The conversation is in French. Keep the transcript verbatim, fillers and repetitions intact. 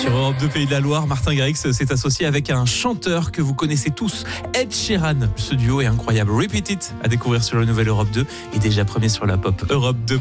Sur Europe deux Pays de la Loire, Martin Garrix s'est associé avec un chanteur que vous connaissez tous, Ed Sheeran. Ce duo est incroyable. Repeat It à découvrir sur le nouvel Europe deux et déjà premier sur la pop Europe deux.